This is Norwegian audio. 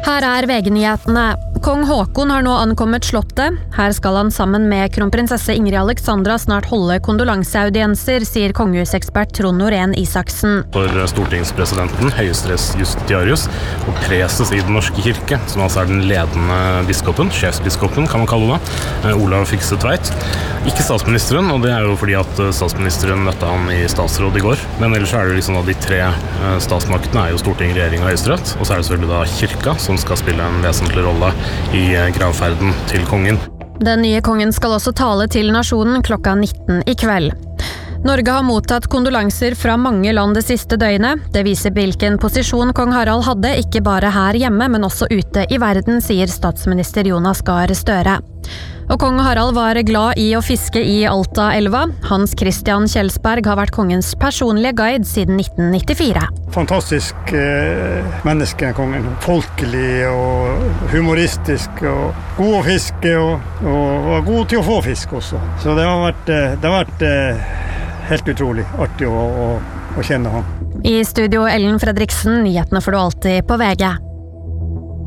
Her VG-nyhetene. Kong Håkon har nå ankommet slottet. Her skal han sammen med kronprinsesse Ingrid Alexandra snart holde kondolanseaudienser, sier kongehusekspert Trond Norén Isaksen. For stortingspresidenten, høyesterett justitiarius og preses i den norske kirke, som altså den ledende biskopen, sjefsbiskopen kan man kalle det, Olav Fikse Tveit. Ikke statsministeren, og det jo fordi at statsministeren møtte han i statsråd i går. Men ellers det liksom at de tre statsmaktene jo storting, regjering og høyesterett, og så det selvfølgelig da kirka, som skal spille en vesentlig rolle i gravferden til kongen. Den nye kongen skal også tale til nasjonen klokka 19 i kveld. Norge har mottatt kondolanser fra mange land det siste døgnet. Det viser hvilken posisjon kong Harald hadde, ikke bare her hjemme, men også ute i verden, sier statsminister Jonas Gahr Støre. Og kong Harald var glad i å fiske i Alta-elva. Hans Christian Kjelsberg har vært kongens personlige guide siden 1994. Fantastisk menneske, kongen. Folkelig og humoristisk og god å fiske og god til å få fisk også. Så det har vært helt utrolig artig å kjenne han. I studio Ellen Fredriksen, nyhetene får du alltid på VG.